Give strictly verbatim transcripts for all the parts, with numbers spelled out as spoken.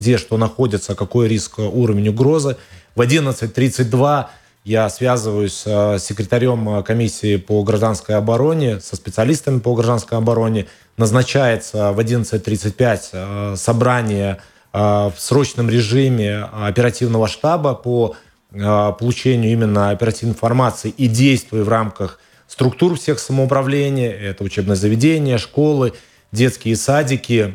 где что находится, какой риск, уровень угрозы. В одиннадцать тридцать два я связываюсь с секретарем комиссии по гражданской обороне, со специалистами по гражданской обороне. Назначается в одиннадцать тридцать пять собрание в срочном режиме оперативного штаба по получению именно оперативной информации и действий в рамках структур всех самоуправления. Это учебные заведения, школы, детские садики,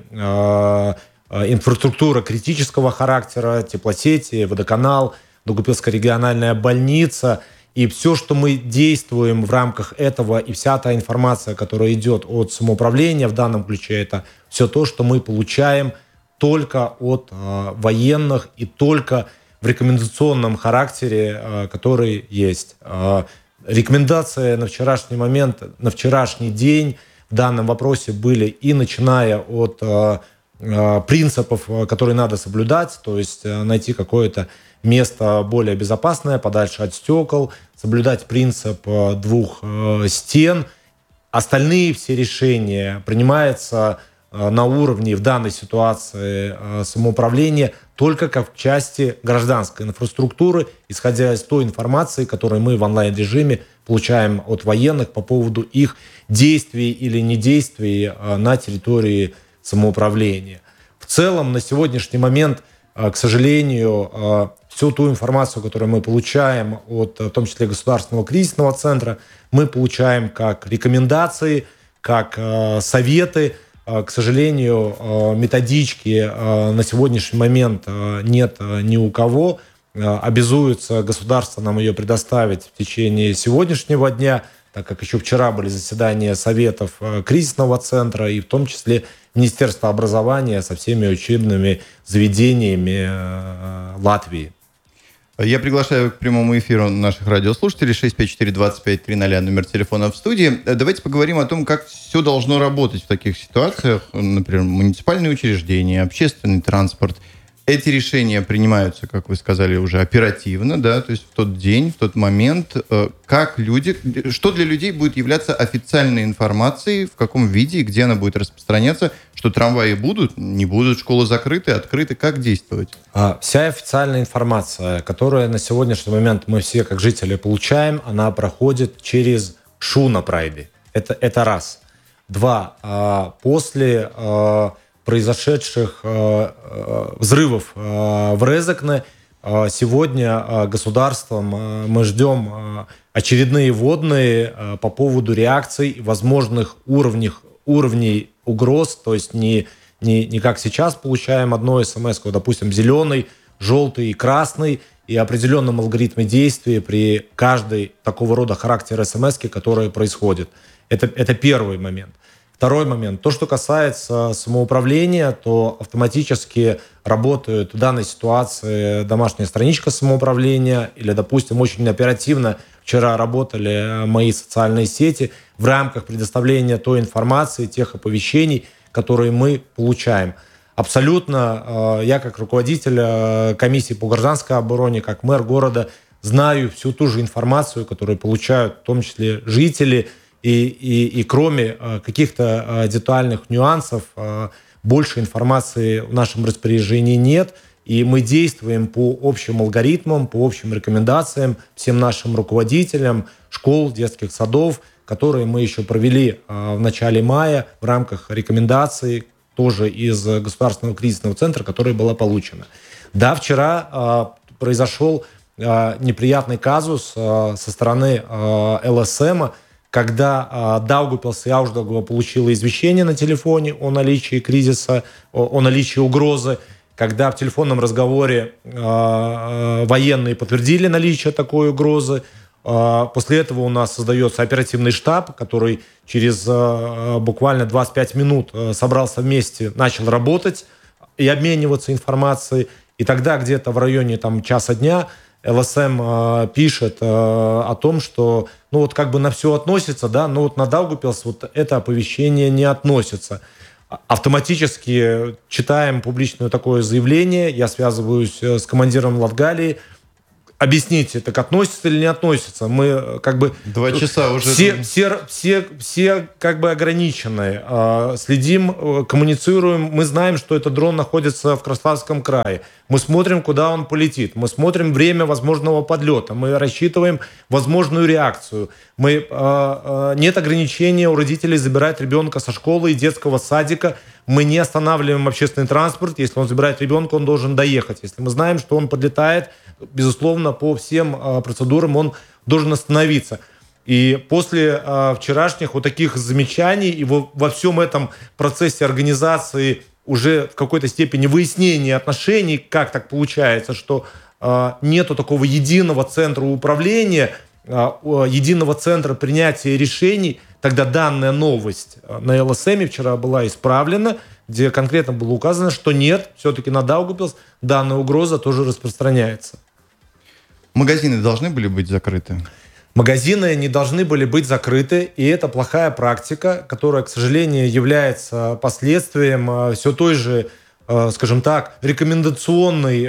инфраструктура критического характера, теплосети, водоканал, Даугавпилская региональная больница. И все, что мы действуем в рамках этого, и вся та информация, которая идет от самоуправления в данном ключе, это все то, что мы получаем только от э, военных и только в рекомендационном характере, э, который есть. Э, рекомендации на вчерашний момент, на вчерашний день в данном вопросе были и начиная от э, э, принципов, которые надо соблюдать, то есть э, найти какое-то место более безопасное, подальше от стекол, соблюдать принцип двух стен. Остальные все решения принимаются на уровне в данной ситуации самоуправления только как в части гражданской инфраструктуры, исходя из той информации, которую мы в онлайн-режиме получаем от военных по поводу их действий или недействий на территории самоуправления. В целом, на сегодняшний момент, к сожалению, всю ту информацию, которую мы получаем от, в том числе, Государственного кризисного центра, мы получаем как рекомендации, как э, советы. Э, к сожалению, э, методички э, на сегодняшний момент э, нет э, ни у кого. Э, обязуется государство нам ее предоставить в течение сегодняшнего дня, так как еще вчера были заседания советов э, кризисного центра, и в том числе Министерство образования со всеми учебными заведениями э, Латвии. Я приглашаю к прямому эфиру наших радиослушателей. шесть пять четыре двадцать пять тридцать, номер телефона в студии. Давайте поговорим о том, как все должно работать в таких ситуациях. Например, муниципальные учреждения, общественный транспорт. Эти решения принимаются, как вы сказали, уже оперативно, да, то есть в тот день, в тот момент. Как люди, что для людей будет являться официальной информацией, в каком виде и где она будет распространяться, что трамваи будут, не будут, школы закрыты, открыты, как действовать? Вся официальная информация, которую на сегодняшний момент мы все, как жители, получаем, она проходит через Шунапрайди. Это, это раз. Два. После произошедших э, э, взрывов э, в Резекне. Э, сегодня э, государством э, мы ждем э, очередные вводные э, по поводу реакций и возможных уровней, уровней угроз. То есть не, не, не как сейчас получаем одно смс, допустим, зеленый, желтый и красный, и определенном алгоритме действия при каждой такого рода характера смс, которые происходят. Это, это первый момент. Второй момент. То, что касается самоуправления, то автоматически работает в данной ситуации домашняя страничка самоуправления или, допустим, очень оперативно вчера работали мои социальные сети в рамках предоставления той информации, тех оповещений, которые мы получаем. Абсолютно я, как руководитель комиссии по гражданской обороне, как мэр города, знаю всю ту же информацию, которую получают в том числе жители. И, и, и кроме э, каких-то э, детальных нюансов, э, больше информации в нашем распоряжении нет. И мы действуем по общим алгоритмам, по общим рекомендациям всем нашим руководителям школ, детских садов, которые мы еще провели э, в начале мая в рамках рекомендаций тоже из Государственного кризисного центра, которая была получена. Да, вчера э, произошел э, неприятный казус э, со стороны э, эл эс эм, когда э, Даугавпилс и Ауждаугава получила извещение на телефоне о наличии кризиса, о, о наличии угрозы, когда в телефонном разговоре э, э, военные подтвердили наличие такой угрозы. Э, после этого у нас создается оперативный штаб, который через э, буквально двадцать пять минут э, собрался вместе, начал работать и обмениваться информацией. И тогда где-то в районе там, часа дня эл эс эм э, пишет э, о том, что ну вот как бы на все относится, да, но вот на Даугавпилс вот это оповещение не относится. Автоматически читаем публичное такое заявление, я связываюсь с командиром Латгалии, объясните, так относится или не относится. Мы как бы... Два часа уже... Все, все, все, все как бы ограничены. Следим, коммуницируем. Мы знаем, что этот дрон находится в Краснодарском крае. Мы смотрим, куда он полетит. Мы смотрим время возможного подлета. Мы рассчитываем возможную реакцию. Мы, нет ограничения у родителей забирать ребенка со школы и детского садика. Мы не останавливаем общественный транспорт. Если он забирает ребенка, он должен доехать. Если мы знаем, что он подлетает, безусловно, по всем э, процедурам он должен остановиться. И после э, вчерашних вот таких замечаний и во, во всем этом процессе организации уже в какой-то степени выяснения отношений, как так получается, что э, нету такого единого центра управления, э, единого центра принятия решений, тогда данная новость на эл эс эм вчера была исправлена, где конкретно было указано, что нет, все-таки на Даугавпилс данная угроза тоже распространяется. Магазины должны были быть закрыты? Магазины не должны были быть закрыты, и это плохая практика, которая, к сожалению, является последствием все той же, скажем так, рекомендационной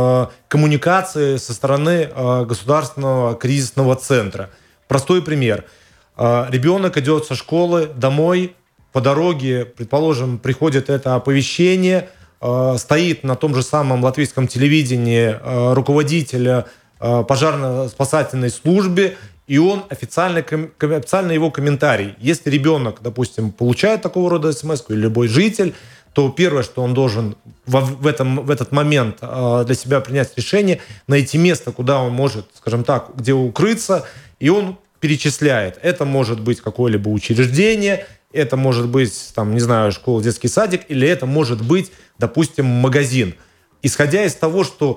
коммуникации со стороны Государственного кризисного центра. Простой пример. Ребенок идет со школы домой, по дороге, предположим, приходит это оповещение, стоит на том же самом латвийском телевидении руководителя пожарно-спасательной службе, и он официально, официально его комментарий. Если ребенок, допустим, получает такого рода смс-ку, или любой житель, то первое, что он должен в, в, этом, в этот момент для себя принять решение, найти место, куда он может, скажем так, где укрыться, и он перечисляет. Это может быть какое-либо учреждение, это может быть, там, не знаю, школа, детский садик, или это может быть, допустим, магазин. Исходя из того, что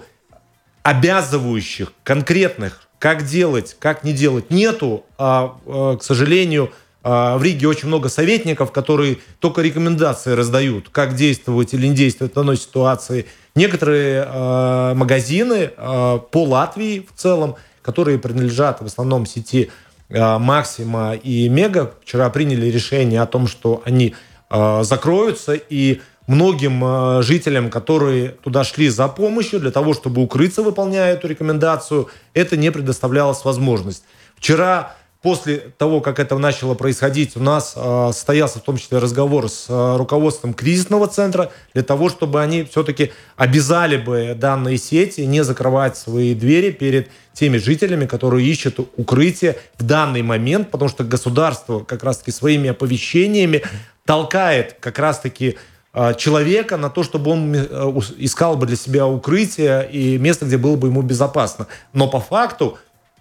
обязывающих, конкретных, как делать, как не делать, нету. А, а, к сожалению, а, в Риге очень много советников, которые только рекомендации раздают, как действовать или не действовать в данной ситуации. Некоторые а, магазины а, по Латвии в целом, которые принадлежат в основном сети а, Максима и Мега, вчера приняли решение о том, что они а, закроются, и многим э, жителям, которые туда шли за помощью, для того, чтобы укрыться, выполняя эту рекомендацию, это не предоставлялась возможность. Вчера, после того, как это начало происходить, у нас э, состоялся в том числе разговор с э, руководством кризисного центра, для того, чтобы они все-таки обязали бы данные сети не закрывать свои двери перед теми жителями, которые ищут укрытие в данный момент, потому что государство как раз-таки своими оповещениями толкает как раз-таки человека на то, чтобы он искал бы для себя укрытие и место, где было бы ему безопасно. Но по факту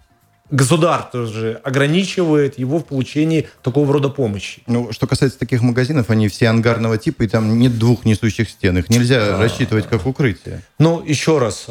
государство же ограничивает его в получении такого рода помощи. Ну, что касается таких магазинов, они все ангарного типа, и там нет двух несущих стен. Их нельзя а, рассчитывать как укрытие. Ну, еще раз.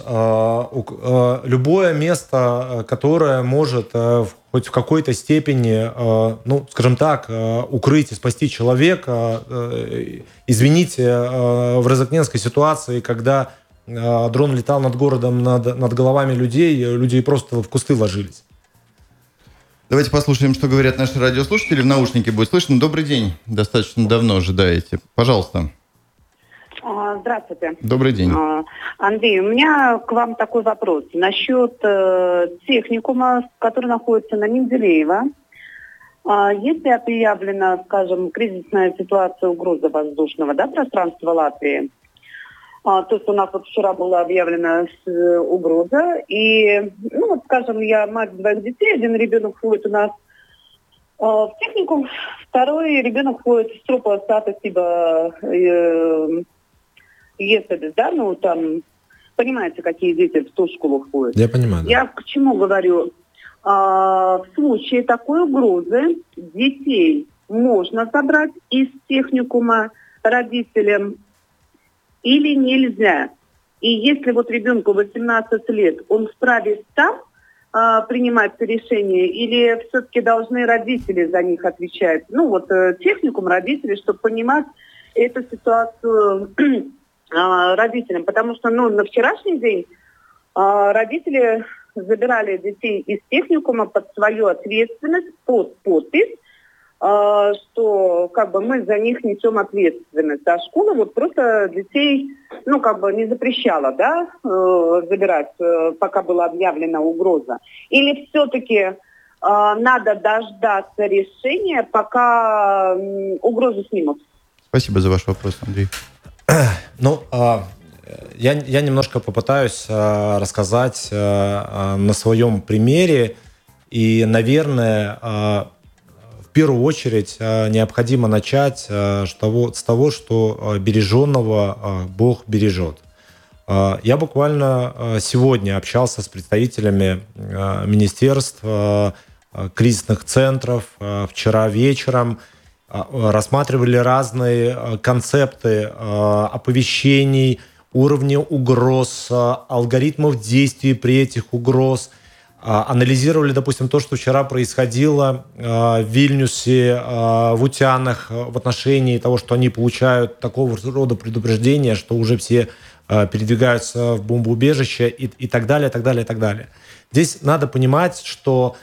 Любое место, которое может хоть в какой-то степени, ну, скажем так, укрыть и спасти человека. Извините, в Розыкненской ситуации, когда дрон летал над городом, над, над головами людей, люди просто в кусты ложились. Давайте послушаем, что говорят наши радиослушатели. В наушнике будет слышно. Добрый день. Достаточно давно ожидаете. Пожалуйста. Здравствуйте. Добрый день. Андрей, у меня к вам такой вопрос. Насчет э, техникума, который находится на Менделеева. Э, если объявлена, скажем, кризисная ситуация, угроза воздушного, да, пространства Латвии, э, то есть у нас вот вчера была объявлена э, угроза, и, ну вот, скажем, я мать двоих детей, один ребенок ходит у нас э, в техникум, второй ребенок ходит в стропа статус, типа... Э, Если, да, ну там, понимаете, какие дети в ту школу ходят. Я понимаю. Да. Я к чему говорю? А, в случае такой угрозы детей можно забрать из техникума родителям или нельзя? И если вот ребенку восемнадцать лет, он вправе сам а, принимать решение, или все-таки должны родители за них отвечать? Ну вот техникум, родители, чтобы понимать эту ситуацию родителям, потому что ну, на вчерашний день а, родители забирали детей из техникума под свою ответственность, под подпись, что как бы мы за них несем ответственность. А школа вот просто детей, ну, как бы не запрещала, да, забирать, пока была объявлена угроза. Или все-таки надо дождаться решения, пока угрозу снимут? Спасибо за ваш вопрос, Андрей. Ну, я, я немножко попытаюсь рассказать на своем примере. И, наверное, в первую очередь необходимо начать с того, что береженного Бог бережет. Я буквально сегодня общался с представителями министерств, кризисных центров. Вчера вечером рассматривали разные концепты оповещений, уровня угроз, алгоритмов действий при этих угроз. Анализировали, допустим, то, что вчера происходило в Вильнюсе, в Утянах в отношении того, что они получают такого рода предупреждения, что уже все передвигаются в бомбоубежище и, и так далее, так далее, так далее. Здесь надо понимать, что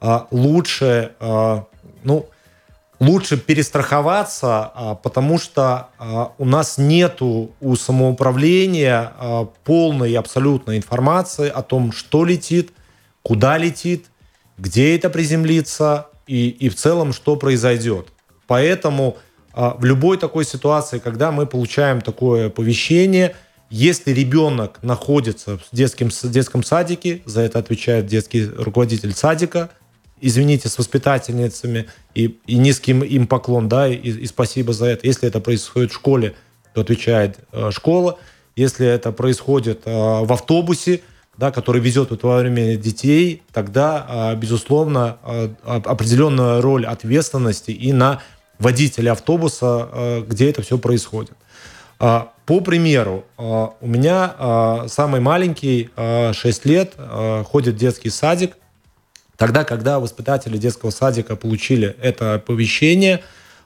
лучше, ну, лучше перестраховаться, потому что у нас нету у самоуправления полной и абсолютной информации о том, что летит, куда летит, где это приземлится и, и в целом, что произойдет. Поэтому в любой такой ситуации, когда мы получаем такое оповещение, если ребенок находится в детском, в детском садике, за это отвечает детский руководитель садика, извините, с воспитательницами, и, и низким им поклон, да, и, и спасибо за это. Если это происходит в школе, то отвечает э, школа. Если это происходит э, в автобусе, да, который везет в это время детей, тогда, э, безусловно, э, определенная роль ответственности и на водителя автобуса, э, где это все происходит. Э, по примеру, э, у меня э, самый маленький, э, шесть лет, э, ходит в детский садик. Тогда, когда воспитатели детского садика получили это оповещение,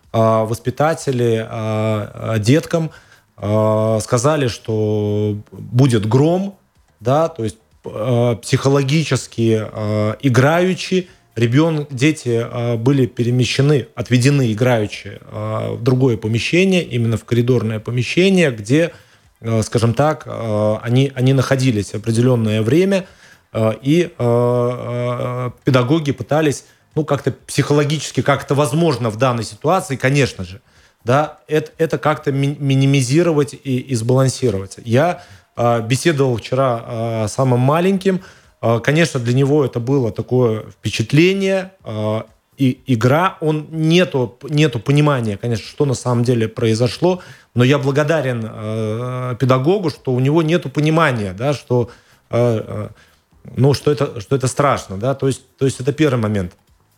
воспитатели деткам сказали, что будет гром, да, то есть психологически играючи, ребенок, дети были перемещены, отведены играючи в другое помещение, именно в коридорное помещение, где, скажем так, они, они находились определенное время. И э, педагоги пытались, ну, как-то психологически, как это возможно в данной ситуации, конечно же, да, это, это как-то ми- минимизировать и, и сбалансировать. Я э, беседовал вчера э, с самым маленьким. Э, конечно, для него это было такое впечатление, э, и игра. Он нету, нету понимания, конечно, что на самом деле произошло, но я благодарен э, педагогу, что у него нету понимания, да, что... Э, Ну, что это, что это страшно, да, то есть, то есть это первый момент.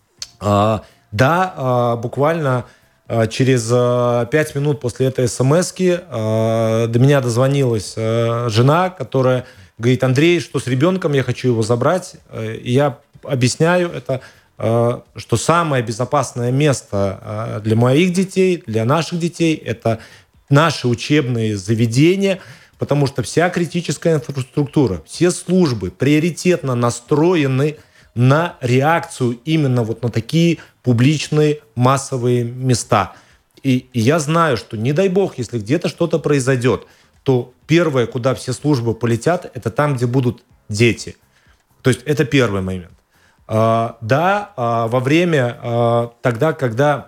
А, да, а, буквально а, через а, пять минут после этой смс-ки а, до меня дозвонилась а, жена, которая говорит: Андрей, что с ребенком, я хочу его забрать. И я объясняю это, а, что самое безопасное место а, для моих детей, для наших детей, это наши учебные заведения, потому что вся критическая инфраструктура, все службы приоритетно настроены на реакцию именно вот на такие публичные массовые места. И, и я знаю, что не дай бог, если где-то что-то произойдет, то первое, куда все службы полетят, это там, где будут дети. То есть это первый момент. А, да, а, во время, а, тогда, когда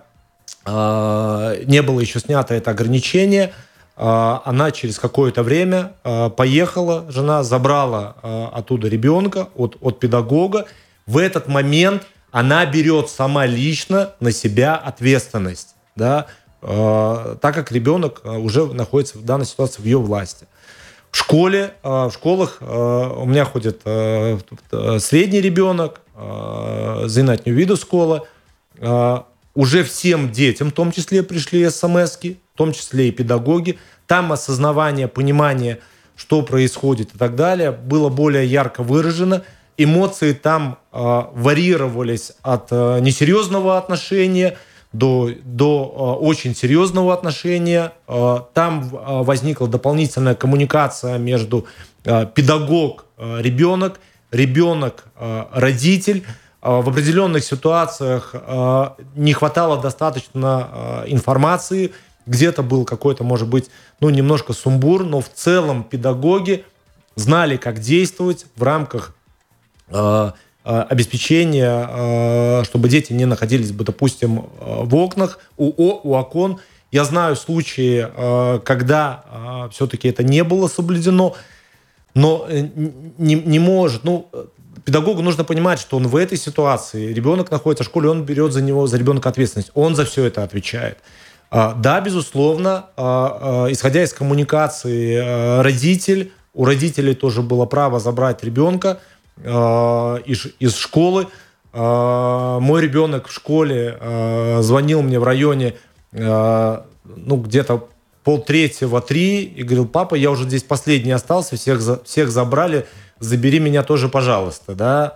а, не было еще снято это ограничение, она через какое-то время поехала, жена забрала оттуда ребенка от, от педагога. В этот момент она берет сама лично на себя ответственность, да, так как ребенок уже находится в данной ситуации в ее власти. В школе, в школах у меня ходит средний ребенок, зинатню виду школа. Уже всем детям, в том числе, пришли смс-ки, в том числе и педагоги. Там осознавание, понимание, что происходит и так далее, было более ярко выражено. Эмоции там э, варьировались от э, несерьезного отношения до, до э, очень серьезного отношения. Э, там э, возникла дополнительная коммуникация между э, педагог, э, ребенок, ребенок, э, родитель. в определенных ситуациях не хватало достаточно информации, где-то был какой-то, может быть, ну, немножко сумбур, но в целом педагоги знали, как действовать в рамках обеспечения, чтобы дети не находились бы, допустим, в окнах, у, у окон. Я знаю случаи, когда все-таки это не было соблюдено, но не, не может. Ну, педагогу нужно понимать, что он в этой ситуации, ребенок находится в школе, он берет за него, за ребенка ответственность, он за все это отвечает. Да, безусловно, исходя из коммуникации родитель, у родителей тоже было право забрать ребенка из, из школы. Мой ребенок в школе звонил мне в районе, ну, где-то полтретьего, три, и говорил: папа, я уже здесь последний остался, всех, за, всех забрали, забери меня тоже, пожалуйста.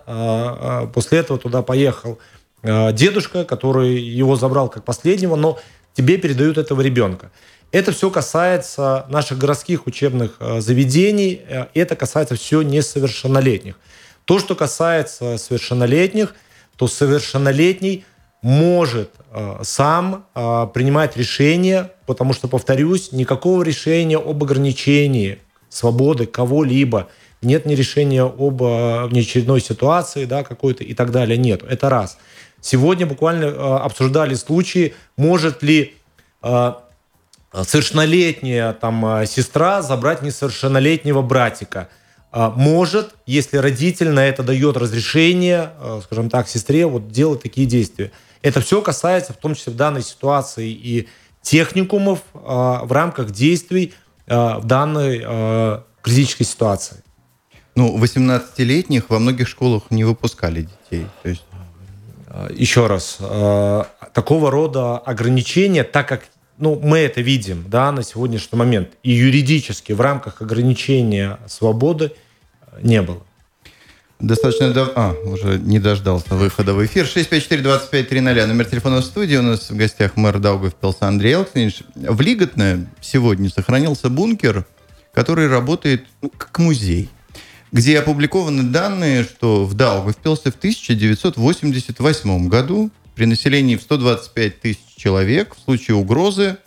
Да? После этого туда поехал дедушка, который его забрал как последнего, но тебе передают этого ребенка. Это все касается наших городских учебных заведений, это касается все несовершеннолетних. То, что касается совершеннолетних, то совершеннолетний может э, сам э, принимать решения, потому что, повторюсь, никакого решения об ограничении свободы кого-либо, нет ни решения об э, внеочередной ситуации, да, какой-то и так далее, нет. Это раз. Сегодня буквально э, обсуждали случаи, может ли э, совершеннолетняя там, э, сестра забрать несовершеннолетнего братика. Э, может, если родитель на это дает разрешение, э, скажем так, сестре вот, делать такие действия. Это все касается, в том числе в данной ситуации, и техникумов э, в рамках действий э, в данной э, критической ситуации. Ну, восемнадцатилетних во многих школах не выпускали детей. То есть... Еще раз, э, такого рода ограничения, так как ну, мы это видим да, на сегодняшний момент, и юридически в рамках ограничения свободы не было. Достаточно давно... А, уже не дождался выхода в эфир. шесть пять четыре двадцать пять тридцать. Номер телефона в студии. У нас в гостях мэр Даугавпилса Андрей Элкснич. В Лиготное сегодня сохранился бункер, который работает ну, как музей, где опубликованы данные, что в Даугавпилсе в тысяча девятьсот восемьдесят восьмом году при населении в сто двадцать пять тысяч человек в случае угрозы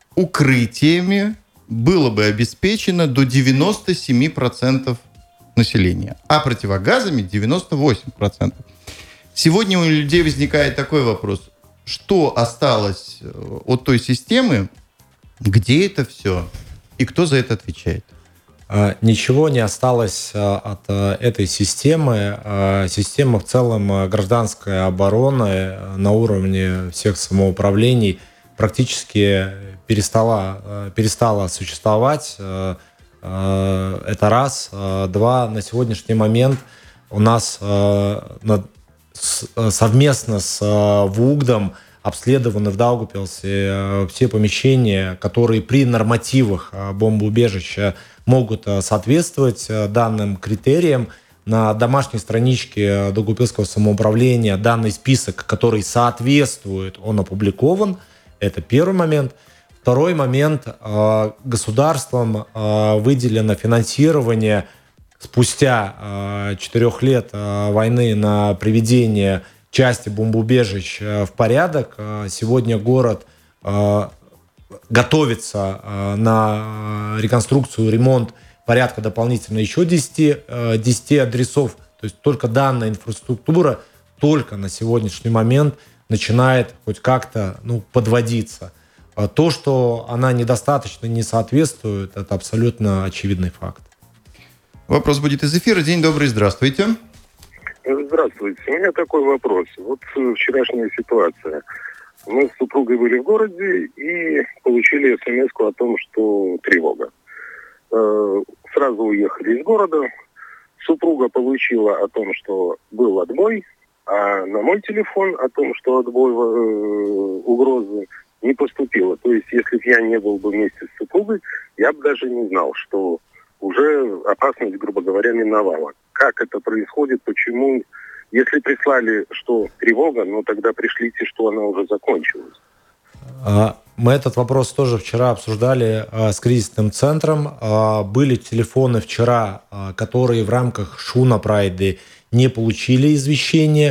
укрытиями было бы обеспечено до девяносто семь процентов населения, а противогазами девяносто восемь процентов. Сегодня у людей возникает такой вопрос: что осталось от той системы, где это все, и кто за это отвечает? Ничего не осталось от этой системы. Система в целом гражданской обороны на уровне всех самоуправлений практически перестала, перестала существовать. Это раз. Два. На сегодняшний момент у нас совместно с ВУГДом обследованы в Даугавпилсе все помещения, которые при нормативах бомбоубежища могут соответствовать данным критериям. На домашней страничке Даугавпилского самоуправления данный список, который соответствует, он опубликован. Это первый момент. Второй момент. Государством выделено финансирование спустя четырех лет войны на приведение части бомбоубежищ в порядок. Сегодня город готовится на реконструкцию, ремонт порядка дополнительно еще десять, десять адресов. То есть только данная инфраструктура только на сегодняшний момент начинает хоть как-то ну, подводиться. То, что она недостаточно не соответствует, это абсолютно очевидный факт. Вопрос будет из эфира. День добрый, здравствуйте. Здравствуйте. У меня такой вопрос. Вот вчерашняя ситуация. Мы с супругой были в городе и получили смс-ку о том, что тревога. Сразу уехали из города. Супруга получила о том, что был отбой, а на мой телефон о том, что отбой угрозы не поступило. То есть, если бы я не был бы вместе с супругой, я бы даже не знал, что уже опасность, грубо говоря, миновала. Как это происходит, почему? Если прислали, что тревога, ну тогда пришлите, что она уже закончилась. Мы этот вопрос тоже вчера обсуждали с кризисным центром. Были телефоны вчера, которые в рамках Шуна Прайды не получили извещения.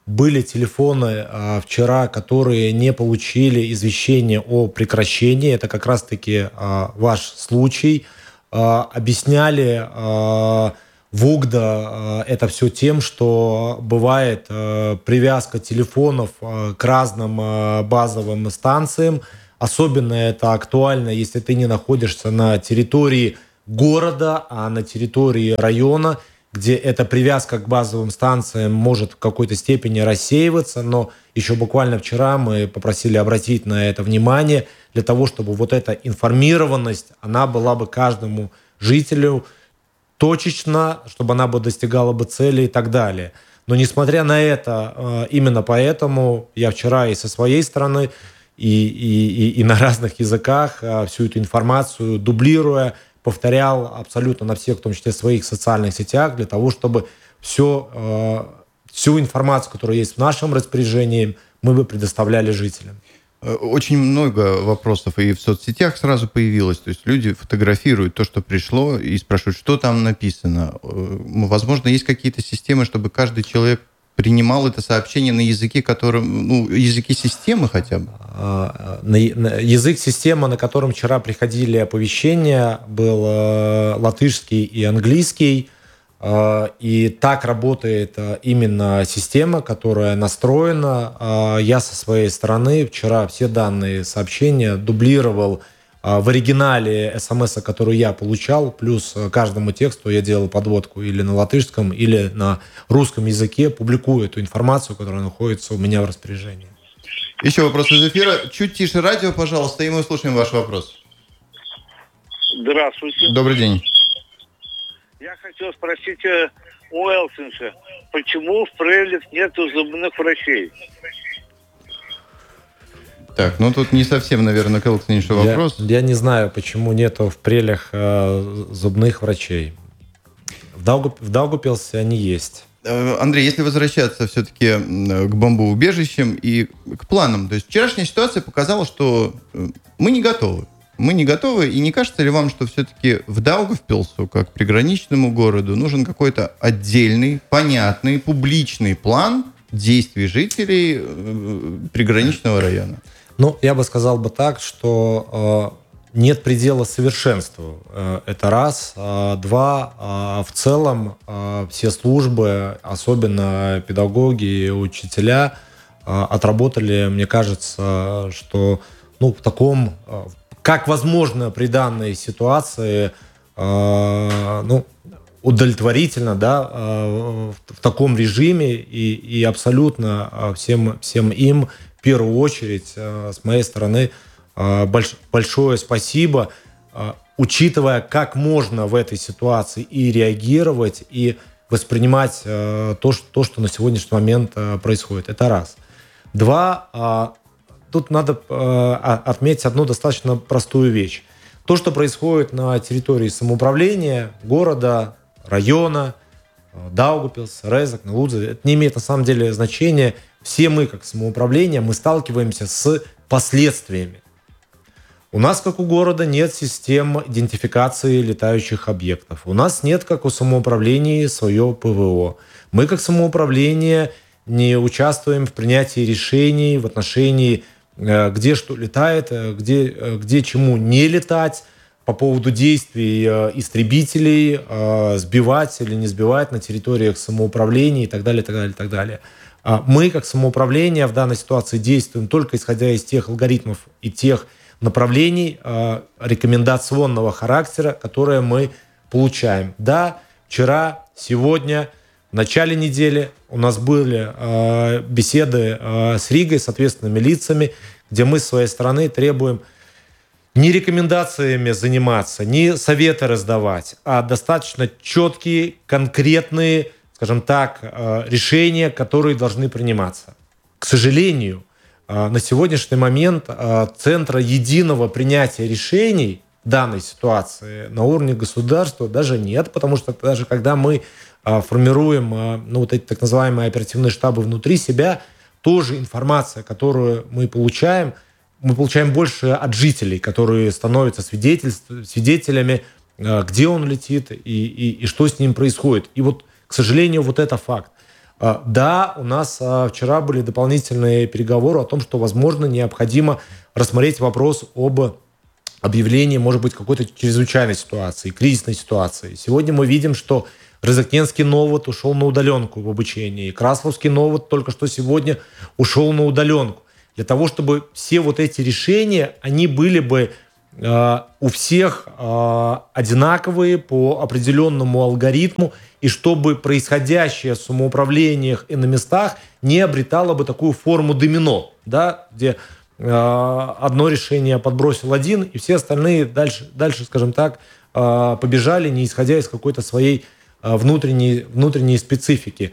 Были телефоны э, вчера, которые не получили извещение о прекращении. Это как раз-таки э, ваш случай. Э, объясняли э, ВУГДа э, это все тем, что бывает э, привязка телефонов э, к разным э, базовым станциям. Особенно это актуально, если ты не находишься на территории города, а на территории района, где эта привязка к базовым станциям может в какой-то степени рассеиваться, но еще буквально вчера мы попросили обратить на это внимание для того, чтобы вот эта информированность, она была бы каждому жителю точечно, чтобы она бы достигала бы цели и так далее. Но несмотря на это, именно поэтому я вчера и со своей стороны, и, и, и, и на разных языках всю эту информацию дублируя, повторял абсолютно на всех, в том числе своих социальных сетях, для того, чтобы все, э, всю информацию, которая есть в нашем распоряжении, мы бы предоставляли жителям. Очень много вопросов и в соцсетях сразу появилось. То есть люди фотографируют то, что пришло, и спрашивают, что там написано. Возможно, есть какие-то системы, чтобы каждый человек принимал это сообщение на языке, которым, ну, языке системы хотя бы? На, на, язык системы, на котором вчера приходили оповещения, был э, латышский и английский. Э, и так работает э, именно система, которая настроена. Э, я со своей стороны вчера все данные сообщения дублировал э, в оригинале смс, которую я получал, плюс каждому тексту я делал подводку или на латышском, или на русском языке, публикую эту информацию, которая находится у меня в распоряжении. Еще вопрос из эфира. Чуть тише радио, пожалуйста, и мы услышим ваш вопрос. Здравствуйте. Добрый день. Я хотел спросить у Элсинша, почему в Прелях нету зубных врачей? Так, ну тут не совсем, наверное, к Элсиншу вопрос. Я, я не знаю, почему нету в Прелях э, зубных врачей. В, Даугуп, в Даугупилсе они есть. Андрей, если возвращаться все-таки к бомбоубежищам и к планам, то есть вчерашняя ситуация показала, что мы не готовы. Мы не готовы, и не кажется ли вам, что все-таки в Даугавпилсу, как приграничному городу, нужен какой-то отдельный, понятный, публичный план действий жителей приграничного района? Ну, я бы сказал бы так, что э, нет предела совершенству. Э, это раз. А, два. А, в целом э, все службы, особенно педагоги и учителя, э, отработали, мне кажется, что ну, в таком, э, как возможно при данной ситуации, э, ну, удовлетворительно, да, э, в, в таком режиме и, и абсолютно всем, всем им в первую очередь, с моей стороны, большое спасибо, учитывая, как можно в этой ситуации и реагировать, и воспринимать то, что, то, что на сегодняшний момент происходит. Это раз. Два, тут надо отметить одну достаточно простую вещь. То, что происходит на территории самоуправления, города, района, Даугавпилс, Резекне, Лудзе, это не имеет на самом деле значения. Все мы, как самоуправление, мы сталкиваемся с последствиями. У нас, как у города, нет систем идентификации летающих объектов. У нас нет, как у самоуправления, свое ПВО. Мы, как самоуправление, не участвуем в принятии решений в отношении, где что летает, где, где чему не летать, по поводу действий истребителей, сбивать или не сбивать на территориях самоуправления и так далее, так далее, так далее. Мы, как самоуправление, в данной ситуации действуем только исходя из тех алгоритмов и тех направлений рекомендационного характера, которые мы получаем. Да, вчера, сегодня, в начале недели у нас были беседы с Ригой, с ответственными лицами, где мы с своей стороны требуем не рекомендациями заниматься, не советы раздавать, а достаточно четкие, конкретные, скажем так, решения, которые должны приниматься. К сожалению, на сегодняшний момент центра единого принятия решений в данной ситуации на уровне государства даже нет, потому что даже когда мы формируем ну, вот эти так называемые оперативные штабы внутри себя, тоже информация, которую мы получаем, мы получаем больше от жителей, которые становятся свидетелями, где он летит и, и, и что с ним происходит. И вот, к сожалению, вот это факт. Да, у нас вчера были дополнительные переговоры о том, что, возможно, необходимо рассмотреть вопрос об объявлении, может быть, какой-то чрезвычайной ситуации, кризисной ситуации. Сегодня мы видим, что Рязакненский Новод ушел на удаленку в обучении, Красловский Новод только что сегодня ушел на удаленку. Для того, чтобы все вот эти решения, они были бы э, у всех э, одинаковые по определенному алгоритму, и чтобы происходящее в самоуправлениях и на местах не обретало бы такую форму домино, да, где э, одно решение подбросил один, и все остальные дальше, дальше скажем так, э, побежали, не исходя из какой-то своей Внутренней, внутренней специфики.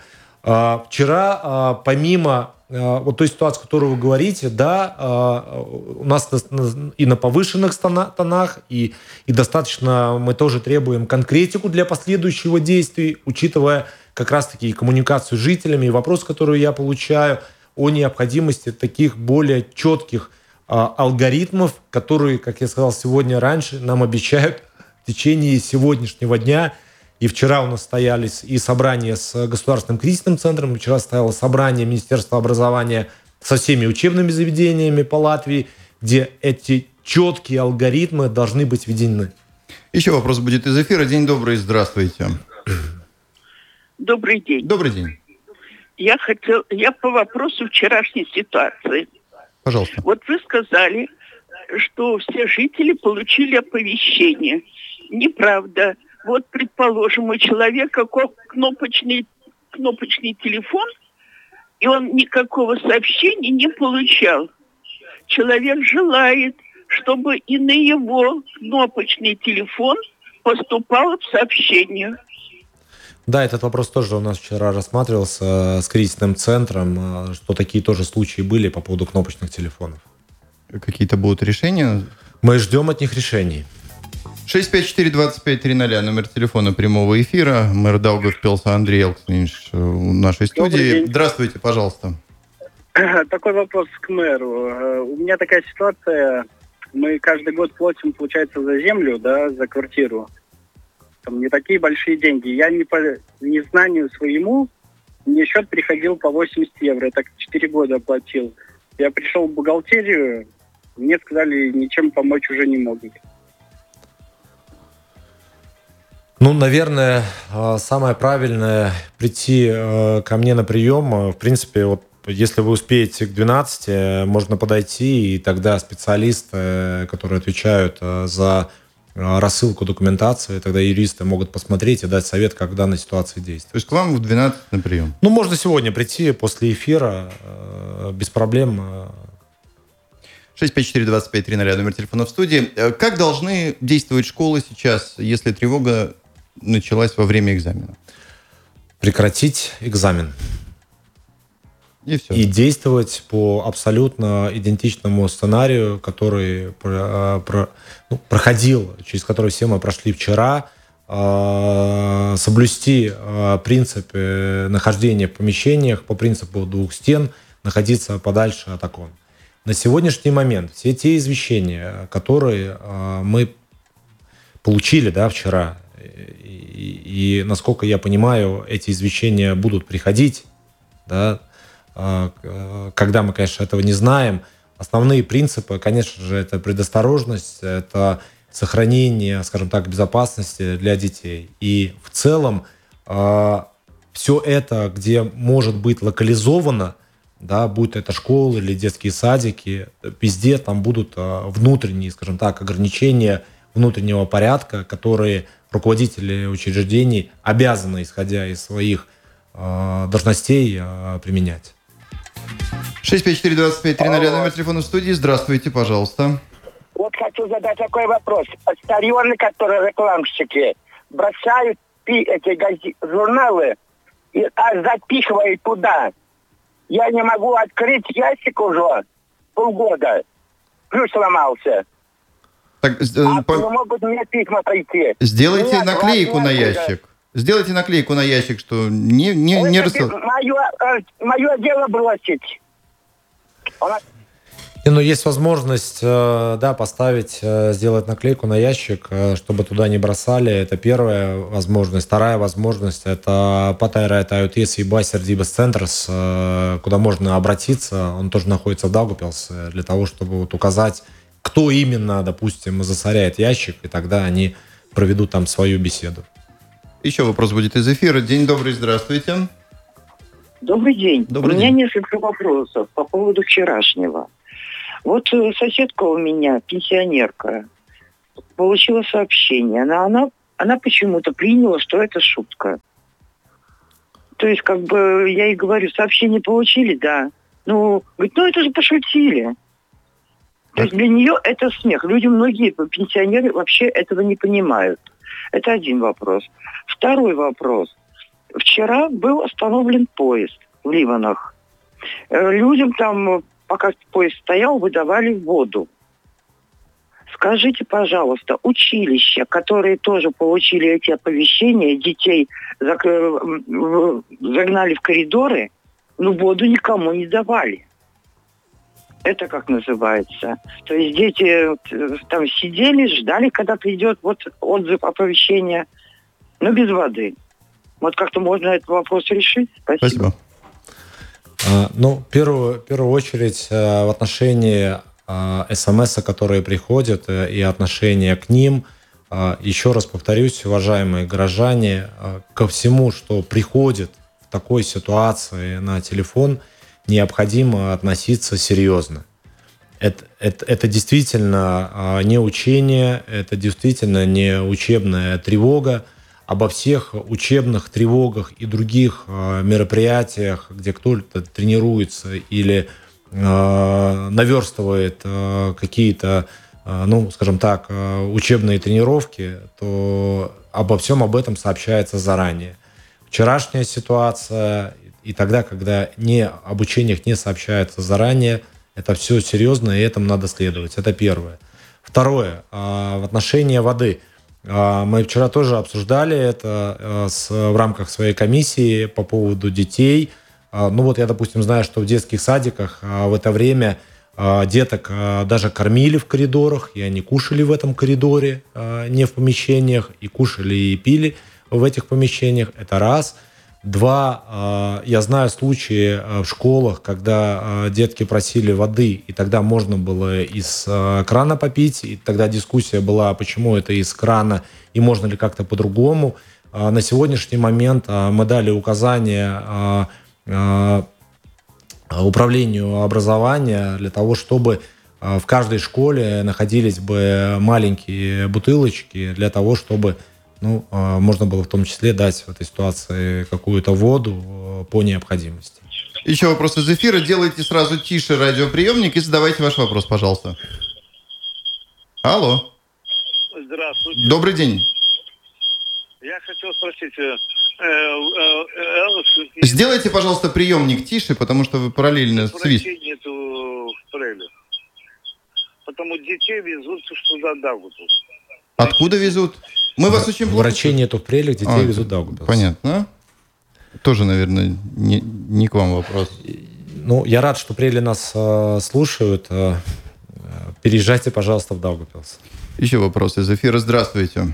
Вчера, помимо вот той ситуации, о которой вы говорите, да, у нас и на повышенных тонах, и, и достаточно мы тоже требуем конкретику для последующего действия, учитывая как раз-таки и коммуникацию с жителями, и вопрос, который я получаю о необходимости таких более четких алгоритмов, которые, как я сказал сегодня раньше, нам обещают в течение сегодняшнего дня. И вчера у нас состоялись и собрания с Государственным кризисным центром, вчера состоялось собрание Министерства образования со всеми учебными заведениями по Латвии, где эти четкие алгоритмы должны быть введены. Еще вопрос будет из эфира. День добрый, здравствуйте. Добрый день. Добрый день. Я хотел, я по вопросу вчерашней ситуации. Пожалуйста. Вот вы сказали, что все жители получили оповещение. Неправда. Вот, предположим, у человека кнопочный, кнопочный телефон, и он никакого сообщения не получал. Человек желает, чтобы и на его кнопочный телефон поступало сообщение. Да, этот вопрос тоже у нас вчера рассматривался с кризисным центром, что такие тоже случаи были по поводу кнопочных телефонов. Какие-то будут решения? Мы ждем от них решений. шесть пять четыре двадцать пять тридцать, номер телефона прямого эфира. Мэр Даугавпилса Андрей Элкснинш в нашей студии. Здравствуйте, пожалуйста. Такой вопрос к мэру. У меня такая ситуация. Мы каждый год платим, получается, за землю, да, за квартиру. Там не такие большие деньги. Я не по незнанию своему, мне счет приходил по восемьдесят евро. Я так четыре года платил. Я пришел в бухгалтерию, мне сказали, ничем помочь уже не могут. Ну, наверное, самое правильное прийти ко мне на прием. В принципе, вот если вы успеете к двенадцати, можно подойти, и тогда специалисты, которые отвечают за рассылку документации, тогда юристы могут посмотреть и дать совет, как в данной ситуации действовать. То есть к вам в двенадцать на прием? Ну, можно сегодня прийти после эфира, без проблем. шесть пять четыре двадцать пять тридцать, номер телефона в студии. Как должны действовать школы сейчас, если тревога началась во время экзамена? Прекратить экзамен. И все. И действовать по абсолютно идентичному сценарию, который про, про, ну, проходил, через который все мы прошли вчера. Э, соблюсти э, принципы нахождения в помещениях по принципу двух стен, находиться подальше от окон. На сегодняшний момент все те извещения, которые э, мы получили, да, вчера, и, и, насколько я понимаю, эти извещения будут приходить, да, когда мы, конечно, этого не знаем. Основные принципы, конечно же, это предосторожность, это сохранение, скажем так, безопасности для детей. И в целом все это, где может быть локализовано, да, будь это школы или детские садики, везде там будут внутренние, скажем так, ограничения внутреннего порядка, которые руководители учреждений обязаны, исходя из своих э, должностей, э, применять. шесть пять четыре двадцать пять тридцать, номер телефона в студии. Здравствуйте, пожалуйста. Вот хочу задать такой вопрос. Старьоны, которые рекламщики, бросают эти газеты, журналы и аж запихивают туда. Я не могу открыть ящик уже полгода. Ключ сломался. Так, а по... не могут мне письма пройти. Сделайте Нет, наклейку на откуда. ящик. Сделайте наклейку на ящик, что не, не, не рассыл... Мое, мое дело бросить. Она... И, ну, есть возможность, да, поставить, сделать наклейку на ящик, чтобы туда не бросали. Это первая возможность. Вторая возможность – это Патайрайт АЮТС и Басердибас Центрс, куда можно обратиться. Он тоже находится в Даугавпилсе, для того, чтобы вот указать, кто именно, допустим, засоряет ящик, и тогда они проведут там свою беседу. Еще вопрос будет из эфира. День добрый, здравствуйте. Добрый день. Добрый у меня день. несколько вопросов по поводу вчерашнего. Вот соседка у меня, пенсионерка, получила сообщение. Она, она, она почему-то приняла, что это шутка. То есть, как бы, я ей говорю, сообщение получили, да. Ну, говорит, ну это же пошутили. То есть для нее это смех. Люди, многие пенсионеры вообще этого не понимают. Это один вопрос. Второй вопрос. Вчера был остановлен поезд в Ливанах. Людям там, пока поезд стоял, выдавали воду. Скажите, пожалуйста, училища, которые тоже получили эти оповещения, детей загнали в коридоры, но воду никому не давали. Это как называется? То есть дети там сидели, ждали, когда придет вот отзыв оповещения, но без воды. Вот как-то можно этот вопрос решить. Спасибо. Спасибо. Ну, в первую, в первую очередь, в отношении смс, которые приходят, и отношение к ним, еще раз повторюсь, уважаемые горожане, ко всему, что приходит в такой ситуации на телефон, необходимо относиться серьезно. Это, это, это действительно не учение, это действительно не учебная тревога. Обо всех учебных тревогах и других мероприятиях, где кто-то тренируется или наверстывает какие-то, ну, скажем так, учебные тренировки, то обо всем об этом сообщается заранее. Вчерашняя ситуация и тогда, когда не, об учениях не сообщается заранее, это все серьезно, и этому надо следовать. Это первое. Второе. В отношении воды. Мы вчера тоже обсуждали это в рамках своей комиссии по поводу детей. Ну вот я, допустим, знаю, что в детских садиках в это время деток даже кормили в коридорах, и они кушали в этом коридоре, не в помещениях, и кушали и пили в этих помещениях. Это раз. Два, я знаю случаи в школах, когда детки просили воды, и тогда можно было из крана попить, и тогда дискуссия была, почему это из крана, и можно ли как-то по-другому. На сегодняшний момент мы дали указание управлению образования для того, чтобы в каждой школе находились бы маленькие бутылочки для того, чтобы ну, можно было в том числе дать в этой ситуации какую-то воду по необходимости. Еще вопрос из эфира. Делайте сразу тише радиоприемник и задавайте ваш вопрос, пожалуйста. Алло. Здравствуйте. Добрый день. Я хотел спросить... Э, э, э, Сделайте, пожалуйста, приемник тише, потому что вы параллельно свист. Нету в Преле. Потому детей везут туда Даугавпилс. Откуда везут? Мы вас очень плохо... Врачей нету в Преле, детей а, везут Даугавпилс. Понятно. Тоже, наверное, не, не к вам вопрос. Ну, я рад, что Прели нас э, слушают. Э, переезжайте, пожалуйста, в Даугавпилс. Еще вопрос из эфира. Здравствуйте.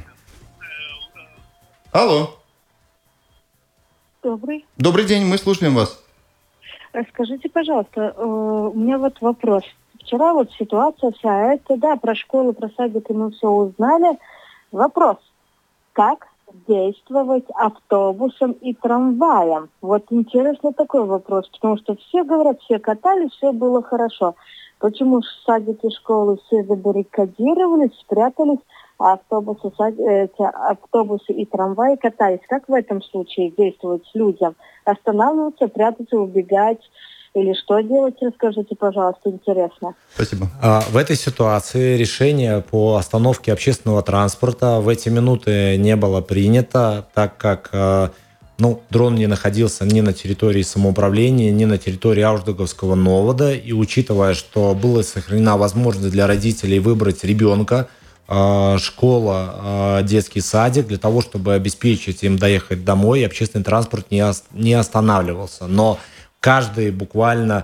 Алло. Добрый. Добрый день, мы слушаем вас. Скажите, пожалуйста, у меня вот вопрос. Вчера вот ситуация вся эта, да, про школу, про садик мы все узнали. Вопрос. Как действовать автобусом и трамваем? Вот интересно такой вопрос, потому что все говорят, все катались, все было хорошо. Почему садики, школы все забаррикадировались, спрятались, а автобусы, эти автобусы и трамваи катались? Как в этом случае действовать людям? Останавливаться, прятаться, убегать? Или что делать, расскажите, пожалуйста, интересно. Спасибо. В этой ситуации решение по остановке общественного транспорта в эти минуты не было принято, так как ну, дрон не находился ни на территории самоуправления, ни на территории Ауждаговского новода. И учитывая, что была сохранена возможность для родителей выбрать ребенка, школа, детский садик, для того, чтобы обеспечить им доехать домой, общественный транспорт не останавливался. Но каждый буквально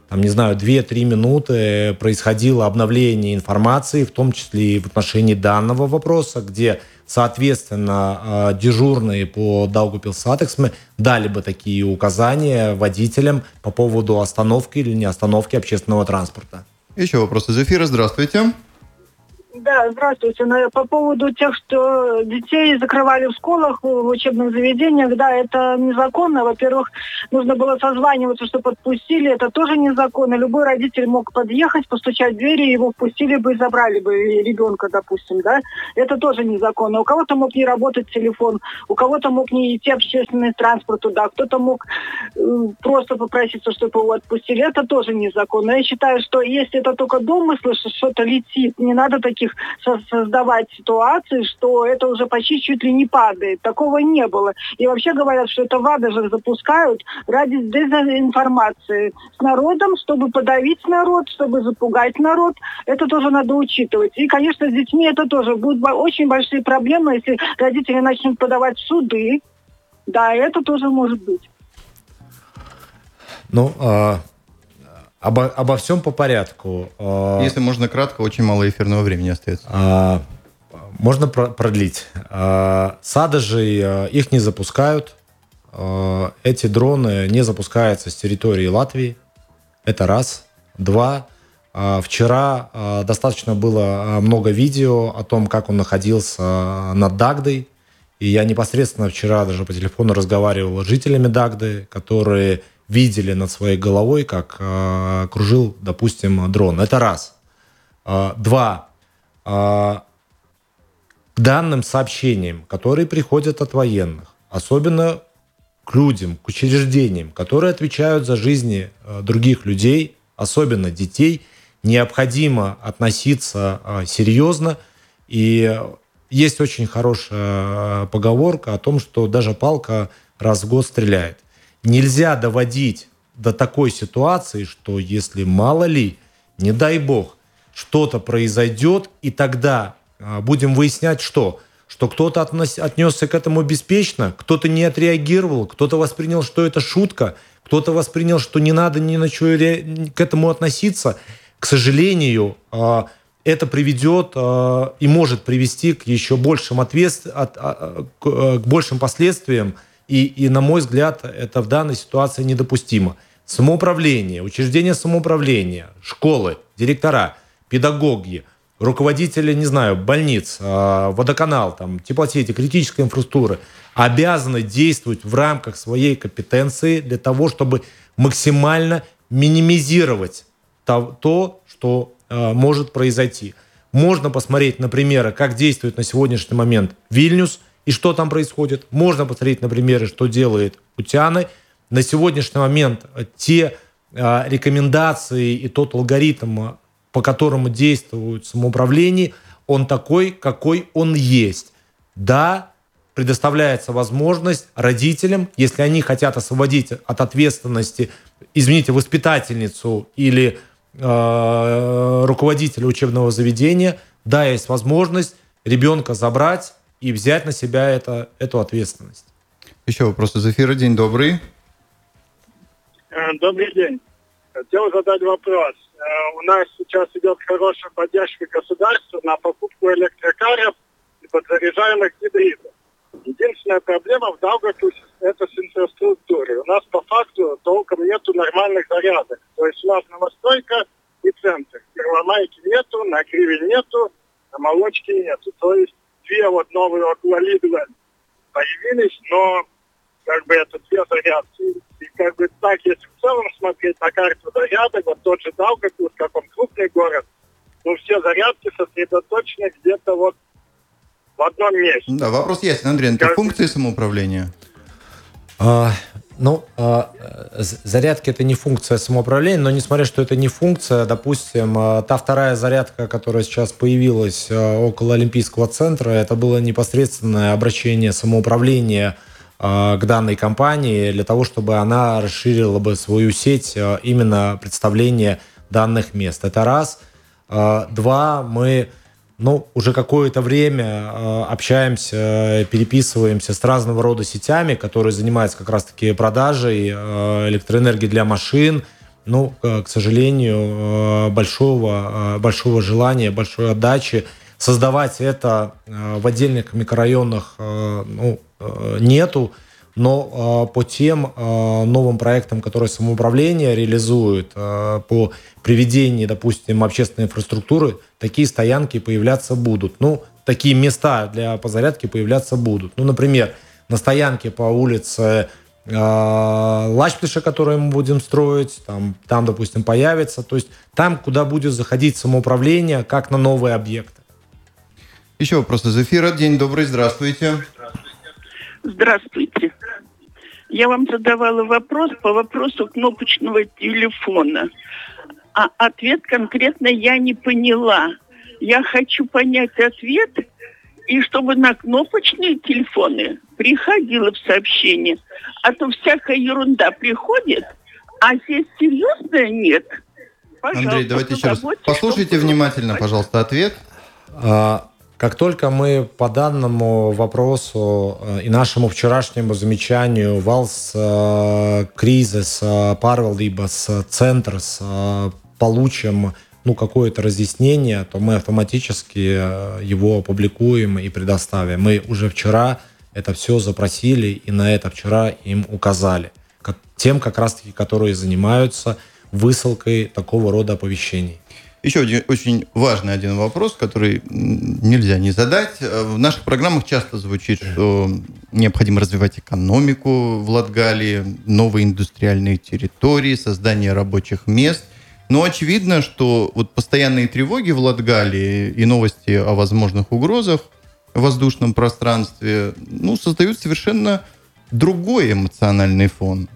там, не знаю, две-три минуты происходило обновление информации, в том числе и в отношении данного вопроса, где, соответственно, дежурные по Даугавпилс-Сатексме дали бы такие указания водителям по поводу остановки или не остановки общественного транспорта. Еще вопрос из эфира. Здравствуйте. Да, здравствуйте. По поводу тех, что детей закрывали в школах, в учебных заведениях, да, это незаконно. Во-первых, нужно было созваниваться, чтобы отпустили. Это тоже незаконно. Любой родитель мог подъехать, постучать в двери, его впустили бы и забрали бы ребенка, допустим, да. Это тоже незаконно. У кого-то мог не работать телефон, у кого-то мог не идти общественный транспорт туда, кто-то мог э, просто попроситься, чтобы его отпустили. Это тоже незаконно. Я считаю, что если это только домыслы, что что-то летит, не надо таких создавать ситуации, что это уже почти чуть ли не падает. Такого не было. И вообще говорят, что это ВАДА же запускают ради дезинформации с народом, чтобы подавить народ, чтобы запугать народ. Это тоже надо учитывать. И, конечно, с детьми это тоже будут очень большие проблемы, если родители начнут подавать в суды. Да, это тоже может быть. Ну, а... Обо, обо всем по порядку. Если можно кратко, очень мало эфирного времени остается. Можно продлить. Садожи, их не запускают. Эти дроны не запускаются с территории Латвии. Это раз. Два. Вчера достаточно было много видео о том, как он находился над Дагдой. И я непосредственно вчера даже по телефону разговаривал с жителями Дагды, которые видели над своей головой, как э, кружил, допустим, дрон. Это раз. Э, два. Э, к данным сообщениям, которые приходят от военных, особенно к людям, к учреждениям, которые отвечают за жизни э, других людей, особенно детей, необходимо относиться э, серьезно. И есть очень хорошая поговорка о том, что даже палка раз в год стреляет. Нельзя доводить до такой ситуации, что если мало ли, не дай бог, что-то произойдет, и тогда а, будем выяснять, что? Что кто-то относ, отнесся к этому беспечно, кто-то не отреагировал, кто-то воспринял, что это шутка, кто-то воспринял, что не надо ни на что ре... к этому относиться. К сожалению, а, это приведет а, и может привести к еще большим, ответств... от, а, к, а, к большим последствиям. И, и, на мой взгляд, это в данной ситуации недопустимо. Самоуправление, учреждения самоуправления, школы, директора, педагоги, руководители, не знаю, больниц, водоканал, там, теплосети, критической инфраструктуры обязаны действовать в рамках своей компетенции для того, чтобы максимально минимизировать то, то что может произойти. Можно посмотреть на примеры, как действует на сегодняшний момент Вильнюс, и что там происходит. Можно посмотреть на примеры, что делает Утяны. На сегодняшний момент те э, рекомендации и тот алгоритм, по которому действует самоуправление, он такой, какой он есть. Да, предоставляется возможность родителям, если они хотят освободить от ответственности, извините, воспитательницу или э, руководителя учебного заведения, да, есть возможность ребенка забрать и взять на себя это, эту ответственность. Еще вопрос из эфира. День добрый. Добрый день. Хотел задать вопрос. У нас сейчас идет хорошая поддержка государства на покупку электрокаров и подзаряжаемых гибридов. Единственная проблема в Даугавпилсе – это с инфраструктурой. У нас по факту толком нету нормальных зарядок. То есть у нас новостройка и центр. В Первомайке нету, на Криве нету, на Молочке нету. То есть две вот новые около Лидла появились, но как бы это две зарядки. И как бы так, если в целом смотреть на карту зарядок, вот тот же Даугавпилс, как он крупный город, ну все зарядки сосредоточены где-то вот в одном месте. Да, вопрос ясен, Андрей. Это как... функции самоуправления? А, ну, а, зарядки — это не функция самоуправления, но несмотря, что это не функция, допустим, та вторая зарядка, которая сейчас появилась около Олимпийского центра, это было непосредственное обращение самоуправления к данной компании для того, чтобы она расширила бы свою сеть именно представления данных мест. Это раз. Два, мы ну, уже какое-то время общаемся, переписываемся с разного рода сетями, которые занимаются как раз-таки продажей электроэнергии для машин, ну, к сожалению, большого, большого желания, большой отдачи создавать это в отдельных микрорайонах, ну, нету. Но по тем новым проектам, которые самоуправление реализует, по приведению, допустим, общественной инфраструктуры, такие стоянки появляться будут. Ну, такие места для подзарядки появляться будут. Ну, например, на стоянке по улице Лачплиша, которую мы будем строить, там, там, допустим, появится. То есть там, куда будет заходить самоуправление, как на новые объекты. Еще вопрос из эфира. День добрый, здравствуйте. Здравствуйте. Я вам задавала вопрос по вопросу кнопочного телефона. А ответ конкретно я не поняла. Я хочу понять ответ, и чтобы на кнопочные телефоны приходило в сообщение. А то всякая ерунда приходит, а здесь серьезное нет. Пожалуйста, Андрей, давайте еще раз. Послушайте внимательно, пожалуйста, ответ. Как только мы по данному вопросу и нашему вчерашнему замечанию valsts кризис pārvaldības центрс получим ну, какое-то разъяснение, то мы автоматически его опубликуем и предоставим. Мы уже вчера это все запросили и на это вчера им указали. Как, тем, как раз-таки, которые занимаются высылкой такого рода оповещений. Еще один очень важный один вопрос, который нельзя не задать. В наших программах часто звучит, что необходимо развивать экономику в Латгалии, новые индустриальные территории, создание рабочих мест. Но очевидно, что вот постоянные тревоги в Латгалии и новости о возможных угрозах в воздушном пространстве ну, создают совершенно другой эмоциональный фон.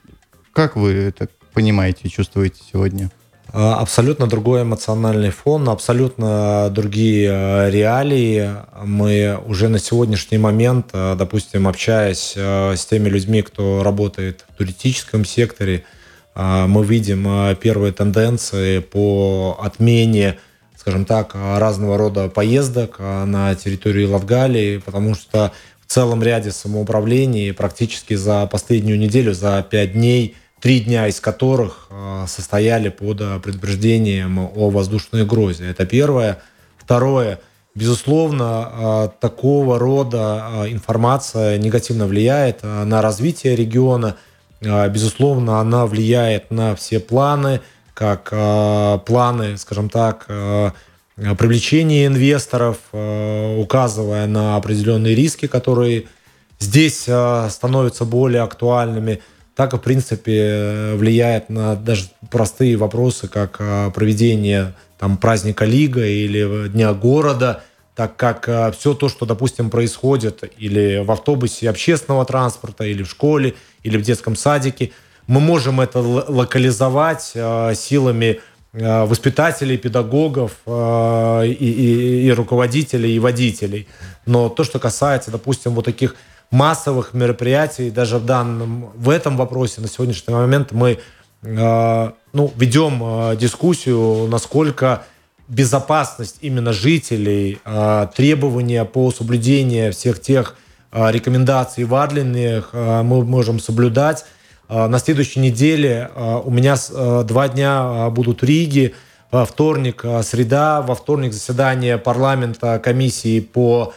Как вы это понимаете и чувствуете сегодня? Абсолютно другой эмоциональный фон, абсолютно другие реалии. Мы уже на сегодняшний момент, допустим, общаясь с теми людьми, кто работает в туристическом секторе, мы видим первые тенденции по отмене, скажем так, разного рода поездок на территории Латгалии, потому что в целом ряде самоуправлений практически за последнюю неделю, за пять дней, три дня из которых состояли под предупреждением о воздушной угрозе. Это первое. Второе. Безусловно, такого рода информация негативно влияет на развитие региона. Безусловно, она влияет на все планы, как планы, скажем так, привлечения инвесторов, указывая на определенные риски, которые здесь становятся более актуальными, так и, в принципе, влияет на даже простые вопросы, как проведение там, праздника Лига или Дня города, так как все то, что, допустим, происходит или в автобусе общественного транспорта, или в школе, или в детском садике, мы можем это локализовать силами воспитателей, педагогов и, и, и руководителей, и водителей. Но то, что касается, допустим, вот таких массовых мероприятий, даже в данном, в этом вопросе на сегодняшний момент мы э, ну, ведем э, дискуссию, насколько безопасность именно жителей, э, требования по соблюдению всех тех э, рекомендаций вадленных э, мы можем соблюдать. Э, на следующей неделе э, у меня э, два дня будут в Риге. Во вторник э, среда, во вторник заседание парламента комиссии по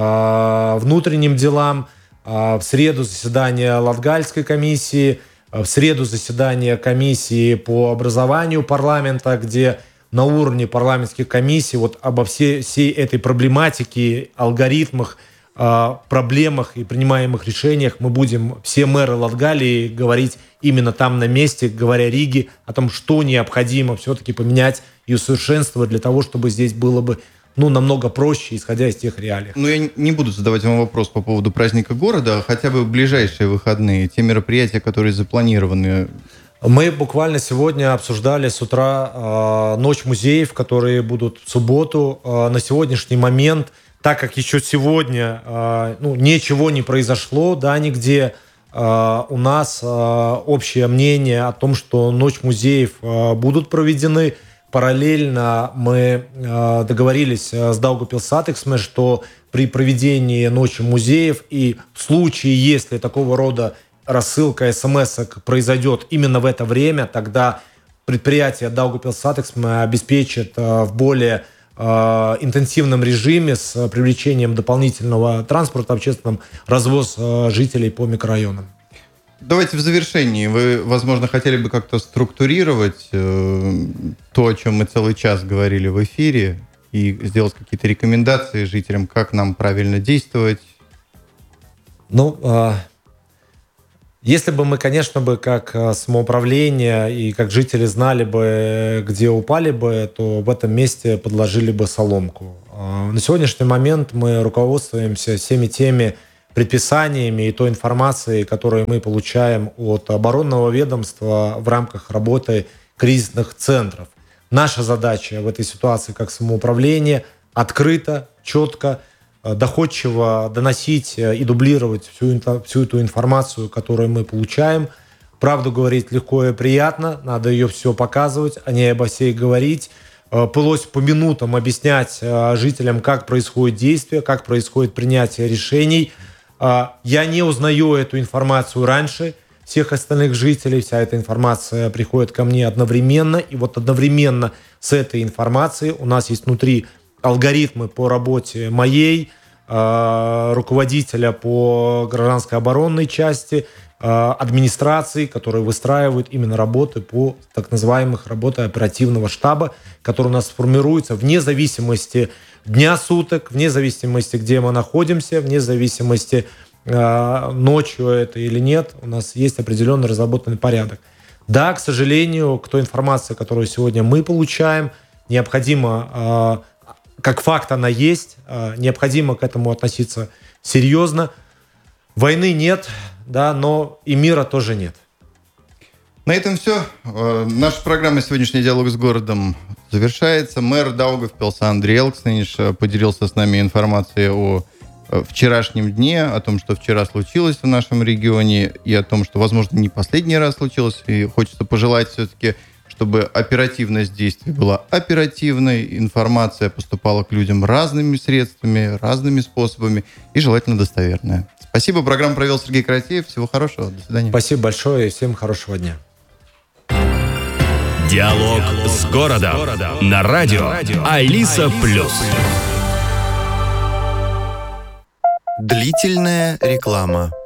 э, внутренним делам. В среду заседание Латгальской комиссии, в среду заседание комиссии по образованию парламента, где на уровне парламентских комиссий вот обо всей, всей этой проблематике, алгоритмах, проблемах и принимаемых решениях мы будем, все мэры Латгалии, говорить именно там на месте, говоря Риге, о том, что необходимо все-таки поменять и усовершенствовать для того, чтобы здесь было бы ну, намного проще, исходя из тех реалий. Ну, я не буду задавать вам вопрос по поводу праздника города, хотя бы в ближайшие выходные, те мероприятия, которые запланированы. Мы буквально сегодня обсуждали с утра э, Ночь музеев, которые будут в субботу. Э, на сегодняшний момент, так как еще сегодня э, ну, ничего не произошло, да, нигде, э, у нас э, общее мнение о том, что Ночь музеев э, будут проведены. Параллельно мы э, договорились с Daugavpils, что при проведении Ночи музеев и в случае, если такого рода рассылка смс-ок произойдет именно в это время, тогда предприятие Daugavpils-Atteks обеспечит в более интенсивном режиме с привлечением дополнительного транспорта общественным развоз жителей по микрорайонам. Давайте в завершении. Вы, возможно, хотели бы как-то структурировать э, то, о чем мы целый час говорили в эфире, и сделать какие-то рекомендации жителям, как нам правильно действовать? Ну, э, если бы мы, конечно, бы как самоуправление и как жители знали бы, где упали бы, то в этом месте подложили бы соломку. Э, на сегодняшний момент мы руководствуемся всеми теми предписаниями и той информацией, которую мы получаем от оборонного ведомства в рамках работы кризисных центров. Наша задача в этой ситуации как самоуправление открыто, четко, доходчиво доносить и дублировать всю, всю эту информацию, которую мы получаем. Правду говорить легко и приятно, надо ее все показывать, о ней обо всей говорить. Пылось по минутам объяснять жителям, как происходит действие, как происходит принятие решений. Я не узнаю эту информацию раньше всех остальных жителей. Вся эта информация приходит ко мне одновременно. И вот одновременно с этой информацией у нас есть внутри алгоритмы по работе моей, руководителя по гражданской оборонной части, администрации, которые выстраивают именно работы по так называемых работе оперативного штаба, который у нас формируется вне зависимости дня суток, вне зависимости, где мы находимся, вне зависимости, э, ночью это или нет, у нас есть определенный разработанный порядок. Да, к сожалению, к той информации, которую сегодня мы получаем, необходимо, э, как факт она есть, э, необходимо к этому относиться серьезно. Войны нет, да, но и мира тоже нет. На этом все. Наша программа «Сегодняшний диалог с городом» завершается. Мэр Даугавпилса Андрей Элксниниш поделился с нами информацией о вчерашнем дне, о том, что вчера случилось в нашем регионе, и о том, что, возможно, не последний раз случилось. И хочется пожелать все-таки, чтобы оперативность действий была оперативной, информация поступала к людям разными средствами, разными способами и желательно достоверная. Спасибо. Программу провел Сергей Каратеев. Всего хорошего. До свидания. Спасибо большое и всем хорошего дня. Диалог с городом на радио Алиса Плюс. Длительная реклама.